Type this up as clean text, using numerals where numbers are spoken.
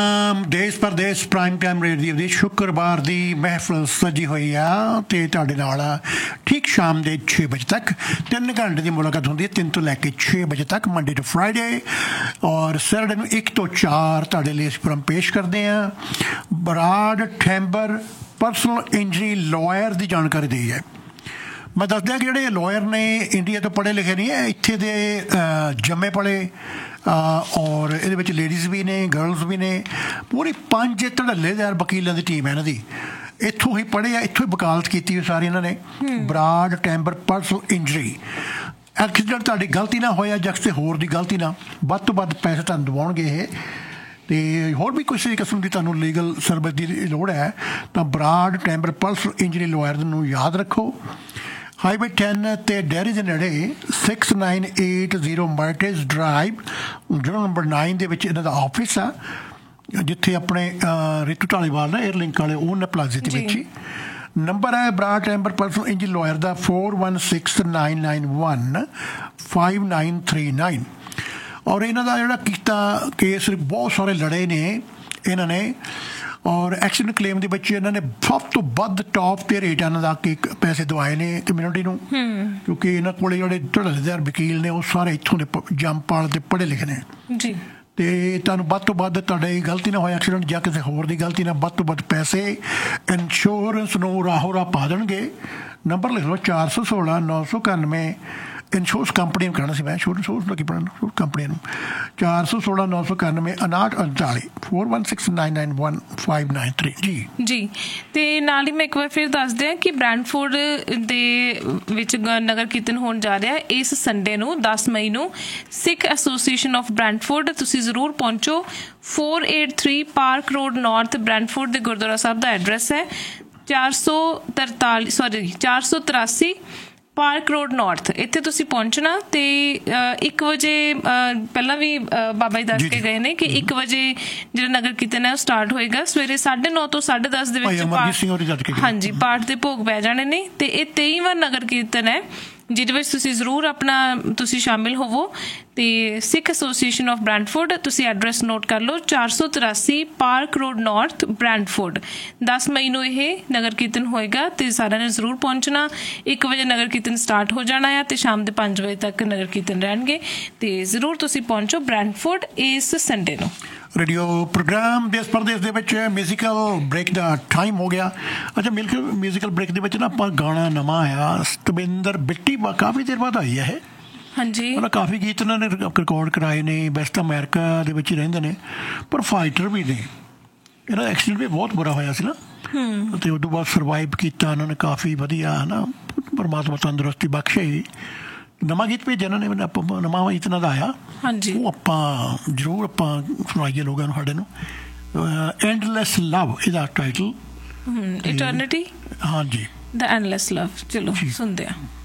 ਦੇਸ਼ ਪਰਦੇਸ prime time radio ਦੀ ਸ਼ੁੱਕਰਵਾਰ ਦੀ ਮਹਿਫਲ ਸਜੀ ਹੋਈ ਆ ਤੇ ਤੁਹਾਡੇ ਨਾਲ ਠੀਕ ਸ਼ਾਮ ਦੇ 6 ਵਜੇ ਤੱਕ 3 ਘੰਟੇ ਦੀ ਮੁਲਾਕਾਤ ਹੁੰਦੀ ਹੈ 3 ਤੋਂ ਲੈ ਕੇ 6 ਵਜੇ ਤੱਕ ਮੰਡੇ ਟੂ ਫਰਾਈਡੇ ਔਰ ਸੈਟਰਡੇ ਨੂੰ 1 ਤੋਂ 4 ਤੁਹਾਡੇ ਲਈ ਅਸੀਂ ਪ੍ਰੋਗਰਾਮ ਪੇਸ਼ ਕਰਦੇ ਹਾਂ। ਬਰਾਡ ਟੈਂਬਰ ਪਰਸਨਲ ਇੰਜਰੀ ਲਾਇਰ ਦੀ ਜਾਣਕਾਰੀ ਦੀ ਹੈ। ਮੈਂ ਦੱਸਦਾ ਕਿ ਜਿਹੜੇ ਲਾਇਰ ਨੇ ਇੰਡੀਆ ਤੋਂ ਪੜ੍ਹੇ ਲਿਖੇ ਨਹੀਂ ਹੈ, ਇੱਥੇ ਦੇ ਜੰਮੇ ਪਲੇ ਔਰ ਇਹਦੇ ਵਿੱਚ ਲੇਡੀਜ਼ ਵੀ ਨੇ ਗਰਲਸ ਵੀ ਨੇ, ਪੂਰੀ 5 ਧੜੱਲੇਦਾਰ ਵਕੀਲਾਂ ਦੀ ਟੀਮ ਹੈ ਇਹਨਾਂ ਦੀ। ਇੱਥੋਂ ਹੀ ਪੜ੍ਹੇ ਆ, ਇੱਥੋਂ ਹੀ ਵਕਾਲਤ ਕੀਤੀ ਸਾਰੀ ਇਹਨਾਂ ਨੇ। ਬਰਾਡ ਟੈਂਬਰ ਪਰਸਨਲ ਇੰਜਰੀ ਐਕਸੀਡੈਂਟ ਤੁਹਾਡੀ ਗਲਤੀ ਨਾਲ ਹੋਇਆ ਜਾਂ ਕਿਸੇ ਹੋਰ ਦੀ ਗਲਤੀ ਨਾਲ ਵੱਧ ਤੋਂ ਵੱਧ ਪੈਸੇ ਤੁਹਾਨੂੰ ਦਿਵਾਉਣਗੇ ਇਹ। ਅਤੇ ਹੋਰ ਵੀ ਕਿਸੇ ਕਿਸਮ ਦੀ ਤੁਹਾਨੂੰ ਲੀਗਲ ਸਰਵਿਸ ਦੀ ਲੋੜ ਹੈ ਤਾਂ ਬਰਾਡ ਟੈਂਬਰ ਪਰਸਨਲ ਇੰਜਰੀ ਲਾਇਰ ਨੂੰ ਯਾਦ ਰੱਖੋ। ਹਾਈਵੇ 10 ਅਤੇ ਡੈਰੀ ਦੇ ਨੇੜੇ 6980 ਮਰਟੇਜ ਡਰਾਈਵ ਜਿਹੜਾ ਨੰਬਰ 9 ਦੇ ਵਿੱਚ ਇਹਨਾਂ ਦਾ ਆਫਿਸ ਆ, ਜਿੱਥੇ ਆਪਣੇ ਰਿਤੂ ਢਾਲੀਵਾਲ ਨਾ 에ਅਰਲਿੰਕ ਵਾਲੇ ਉਹਨਾਂ ਪਲਾਜ਼ੇ ਦੇ ਵਿੱਚ ਹੀ। ਨੰਬਰ ਹੈ ਬਰਾਡ ਟੈਂਬਰ ਪਰਸਨਲ ਇੰਜਰੀ ਲਾਇਰ ਦਾ 4169915939। ਔਰ ਇਹਨਾਂ ਦਾ ਜਿਹੜਾ ਕੀਤਾ ਕੇਸ ਬਹੁਤ ਸਾਰੇ ਲੜੇ ਨੇ ਇਹਨਾਂ ਨੇ, ਔਰ ਐਕਸੀਡੈਂਟ ਕਲੇਮ ਦੇ ਵਿੱਚ ਇਹਨਾਂ ਨੇ ਸਭ ਤੋਂ ਵੱਧ ਟੌਪ 'ਤੇ ਰੇਟ ਇਹਨਾਂ ਦਾ ਕਿ ਪੈਸੇ ਦਵਾਏ ਨੇ ਕਮਿਊਨਿਟੀ ਨੂੰ, ਕਿਉਂਕਿ ਇਹਨਾਂ ਕੋਲ ਜਿਹੜੇ ਧੜੱਲੇਦਾਰ ਵਕੀਲ ਨੇ ਉਹ ਸਾਰੇ ਇੱਥੋਂ ਦੇ ਜੰਮਪਾਲ ਦੇ ਪੜ੍ਹੇ ਲਿਖੇ ਨੇ ਜੀ। ਅਤੇ ਤੁਹਾਨੂੰ ਵੱਧ ਤੋਂ ਵੱਧ ਤੁਹਾਡੇ ਗਲਤੀ ਨਾਲ ਹੋਇਆ ਐਕਸੀਡੈਂਟ ਜਾਂ ਕਿਸੇ ਹੋਰ ਦੀ ਗਲਤੀ ਨਾਲ ਵੱਧ ਤੋਂ ਵੱਧ ਪੈਸੇ ਇੰਸ਼ੋਰੈਂਸ ਨੂੰ ਰਾਹੋਂ ਰਾਹ ਪਾ ਦੇਣਗੇ। ਨੰਬਰ ਲਿਖ ਲਓ 416-991। ਇੰਸ਼ੋਰੈਂਸ ਕੰਪਨੀ ਨੂੰ ਕਹਿਣਾ ਸੀ ਮੈਂ, ਇੰਸ਼ੋਰੈਂਸ ਦਾ ਕੀ ਪੜ੍ਹਨਾ ਕੰਪਨੀ ਨੂੰ 416-991-5939 4169915993 ਜੀ ਜੀ। ਅਤੇ ਨਾਲ ਹੀ ਮੈਂ ਇੱਕ ਵਾਰ ਫਿਰ ਦੱਸ ਦਿਆਂ ਕਿ ਬ੍ਰੈਂਡਫੋਰਡ ਦੇ ਵਿੱਚ ਨਗਰ ਕੀਰਤਨ ਹੋਣ ਜਾ ਰਿਹਾ ਇਸ ਸੰਡੇ ਨੂੰ 10 ਮਈ ਨੂੰ। ਸਿੱਖ ਐਸੋਸੀਏਸ਼ਨ ਆਫ ਬ੍ਰੈਂਡਫੋਰਡ ਤੁਸੀਂ ਜ਼ਰੂਰ ਪਹੁੰਚੋ। 483 ਪਾਰਕ ਰੋਡ ਨਾਰਥ ਬ੍ਰੈਂਡਫੋਰਡ ਦੇ ਗੁਰਦੁਆਰਾ ਸਾਹਿਬ ਦਾ ਐਡਰੈਸ ਹੈ 483 ਪਾਰਕ ਰੋਡ ਨਾਰਥ। ਇੱਥੇ ਤੁਸੀਂ ਪਹੁੰਚਣਾ ਅਤੇ 1 ਵਜੇ ਪਹਿਲਾਂ ਵੀ ਬਾਬਾ ਜੀ ਦੱਸ ਕੇ ਗਏ ਨੇ ਕਿ 1 ਵਜੇ ਜਿਹੜਾ ਨਗਰ ਕੀਰਤਨ ਹੈ ਉਹ ਸਟਾਰਟ ਹੋਏਗਾ। ਸਵੇਰੇ 9:30 ਤੋਂ 10:30 ਦੇ ਵਿੱਚ ਹਾਂਜੀ ਪਾਠ ਦੇ ਭੋਗ ਪੈ ਜਾਣੇ ਨੇ। ਅਤੇ ਇਹ 23ਵਾਂ ਨਗਰ ਕੀਰਤਨ ਹੈ ਜਿਹਦੇ ਵਿੱਚ ਤੁਸੀਂ ਜ਼ਰੂਰ ਤੁਸੀਂ ਸ਼ਾਮਿਲ ਹੋਵੋ। ਅਤੇ ਸਿੱਖ ਐਸੋਸੀਏਸ਼ਨ ਆਫ ਬ੍ਰੈਂਡਫੋਰਡ ਤੁਸੀਂ ਐਡਰੈਸ ਨੋਟ ਕਰ ਲਓ 483 ਪਾਰਕ ਰੋਡ ਨਾਰਥ ਬ੍ਰੈਂਡਫੋਰਡ। 10 ਮਈ ਨੂੰ ਇਹ ਨਗਰ ਕੀਰਤਨ ਹੋਏਗਾ ਅਤੇ ਸਾਰਿਆਂ ਨੇ ਜ਼ਰੂਰ ਪਹੁੰਚਣਾ। 1 ਵਜੇ ਨਗਰ ਕੀਰਤਨ ਸਟਾਰਟ ਹੋ ਜਾਣਾ ਆ ਅਤੇ ਸ਼ਾਮ ਦੇ 5 ਵਜੇ ਤੱਕ ਨਗਰ ਕੀਰਤਨ ਰਹਿਣਗੇ। ਅਤੇ ਜ਼ਰੂਰ ਤੁਸੀਂ ਪਹੁੰਚੋ ਬ੍ਰੈਂਡਫੋਰਡ ਇਸ ਸੰਡੇ ਨੂੰ। ਰੇਡੀਓ ਪ੍ਰੋਗਰਾਮ ਦੇਸ਼ ਪਰਦੇਸ ਦੇ ਵਿੱਚ ਮਿਊਜ਼ੀਕਲ ਬ੍ਰੇਕ ਦਾ ਟਾਈਮ ਹੋ ਗਿਆ। ਅੱਛਾ, ਮਿਊਜ਼ੀਕਲ ਬ੍ਰੇਕ ਦੇ ਵਿੱਚ ਨਾ ਆਪਾਂ ਗਾਣਾ ਨਵਾਂ ਆਇਆ ਸਤਵਿੰਦਰ ਬਿੱਟੀ ਕਾਫੀ ਦੇਰ ਬਾਅਦ ਆਈ ਹੈ ਇਹ। ਹਾਂਜੀ, ਉਹਨਾਂ ਕਾਫੀ ਗੀਤ ਉਹਨਾਂ ਨੇ ਰਿਕਾਰਡ ਕਰਾਏ ਨੇ, ਵੈਸਟ ਅਮਰੀਕਾ ਦੇ ਵਿੱਚ ਹੀ ਰਹਿੰਦੇ ਨੇ ਪਰ ਫਾਈਟਰ ਵੀ ਨੇ। ਇਹਨਾਂ ਦਾ ਐਕਸੀਡੈਂਟ ਵੀ ਬਹੁਤ ਬੁਰਾ ਹੋਇਆ ਸੀ ਨਾ ਅਤੇ ਉਸ ਤੋਂ ਬਾਅਦ ਸਰਵਾਈਵ ਕੀਤਾ ਉਹਨਾਂ ਨੇ ਕਾਫੀ ਵਧੀਆ ਹੈ ਨਾ। ਪਰਮਾਤਮਾ ਤੰਦਰੁਸਤੀ ਬਖਸ਼ੇ। ਨਵਾਂ ਗੀਤ ਭੇਜਿਆ ਇਹਨਾਂ ਨੇ, ਨਵਾਂ ਗੀਤ ਇਹਨਾਂ ਦਾ ਆਇਆ। ਹਾਂਜੀ, ਉਹ ਆਪਾਂ ਜ਼ਰੂਰ ਆਪਾਂ ਸੁਣਾਈਏ ਲੋਕਾਂ ਨੂੰ ਸਾਡੇ ਨੂੰ। ਐਂਡਲੈਸ ਲਵ ਇਹਦਾ ਟਾਈਟਲ। ਇਟਰਨਿਟੀ। ਹਾਂਜੀ, ਦ ਐਂਡਲੈਸ ਲਵ। ਚਲੋ ਸੁਣਦੇ ਹਾਂ।